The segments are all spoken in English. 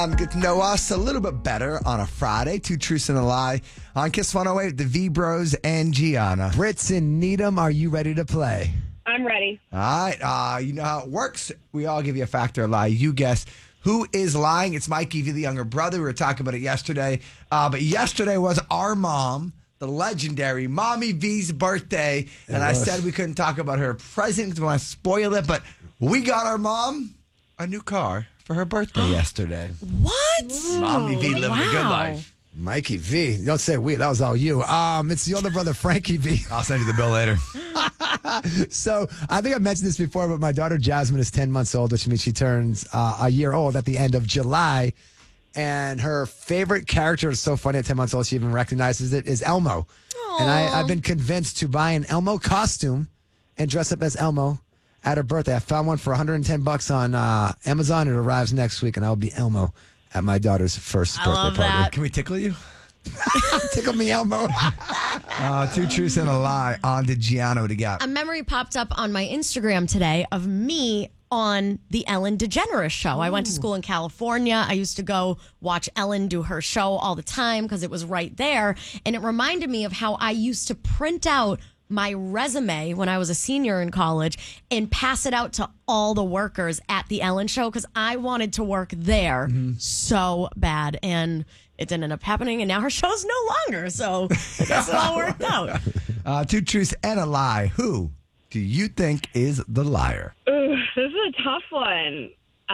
Get to know us a little bit better on a Friday. Two Truths and a Lie on Kiss 108, the V-Bros and Gianna. Ritz and Needham, are you ready to play? I'm ready. All right. You know how it works. We all give you a fact or a lie. You guess who is lying. It's Mikey V, the younger brother. We were talking about it yesterday. But yesterday was our mom, the legendary Mommy V's birthday. And I said we couldn't talk about her present because we want to spoil it. But we got our mom a new car for her birthday yesterday. What? Mommy V living a good life. Mikey V. Don't say we. That was all you. It's the older brother, Frankie V. I'll send you the bill later. So I think I mentioned this before, but my daughter Jasmine is 10 months old, which means she turns a year old at the end of July. And her favorite character is so funny at 10 months old, she even recognizes it, is Elmo. Aww. And I've been convinced to buy an Elmo costume and dress up as Elmo at her birthday. I found one for $110 on Amazon. It arrives next week, and I'll be Elmo at my daughter's first birthday love party. that. Can we tickle you? Tickle me, Elmo. Two Truths and a Lie on to Gianna to get. A memory popped up on my Instagram today of me on the Ellen DeGeneres show. I went to school in California. I used to go watch Ellen do her show all the time because it was right there. And it reminded me of how I used to print out my resume when I was a senior in college and pass it out to all the workers at the Ellen show because I wanted to work there so bad. And it didn't end up happening, and now her show's no longer. So I guess it all worked out. Two Truths and a Lie. Who do you think is the liar? Ooh, this is a tough one.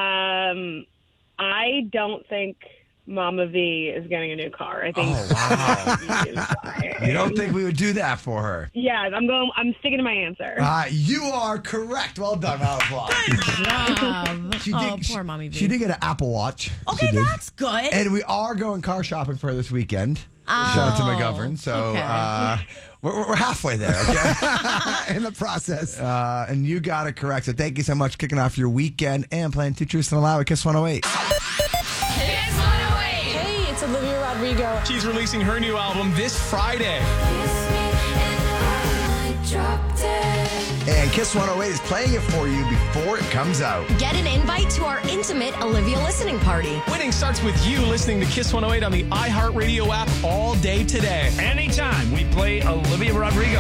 I don't think Mama V is getting a new car. I think. Oh, wow. You don't think we would do that for her? Yeah, I'm sticking to my answer. You are correct. Well done, Applause. Poor Mommy V. She did get an Apple Watch. Okay, that's good. And we are going car shopping for her this weekend. Shout out to McGovern. So okay. we're halfway there, okay? In the process. And you got it correct. So thank you so much for kicking off your weekend and playing Two Truths and a Lie with Kiss 108. Hey, it's Olivia Rodrigo. She's releasing her new album this Friday. And Kiss 108 is playing it for you before it comes out. Get an invite to our intimate Olivia listening party. Winning starts with you listening to Kiss 108 on the iHeartRadio app all day today. Anytime we play Olivia Rodrigo.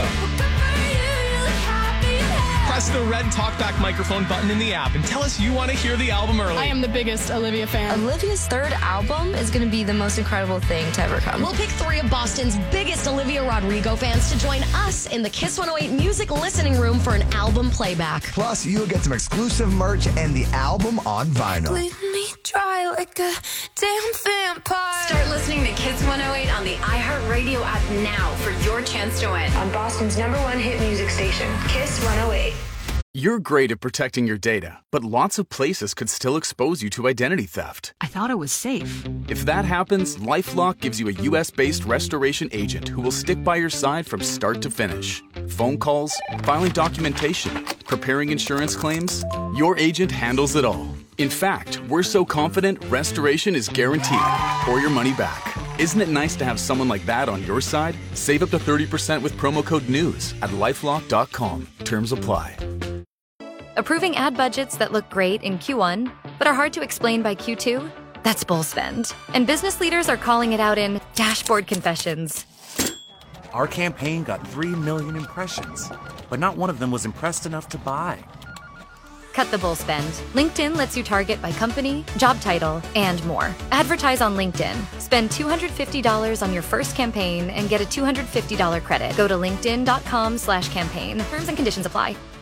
Press the red talkback microphone button in the app and tell us you want to hear the album early. I am the biggest Olivia fan. Olivia's third album is going to be the most incredible thing to ever come. We'll pick 3 of Boston's biggest Olivia Rodrigo fans to join us in the Kiss 108 music listening room for an album playback. Plus, you'll get some exclusive merch and the album on vinyl. Bleed me dry like a damn vampire. Start listening to Kiss 108 on the iHeartRadio app now for your chance to win. On Boston's #1 hit music station, Kiss 108. You're great at protecting your data, but lots of places could still expose you to identity theft. I thought it was safe. If that happens, LifeLock gives you a U.S.-based restoration agent who will stick by your side from start to finish. Phone calls, filing documentation, preparing insurance claims, your agent handles it all. In fact, we're so confident restoration is guaranteed or your money back. Isn't it nice to have someone like that on your side? Save up to 30% with promo code NEWS at LifeLock.com. Terms apply. Approving ad budgets that look great in Q1, but are hard to explain by Q2? That's bull spend. And business leaders are calling it out in dashboard confessions. Our campaign got 3 million impressions, but not one of them was impressed enough to buy. Cut the bull spend. LinkedIn lets you target by company, job title, and more. Advertise on LinkedIn. Spend $250 on your first campaign and get a $250 credit. Go to linkedin.com/campaign. Terms and conditions apply.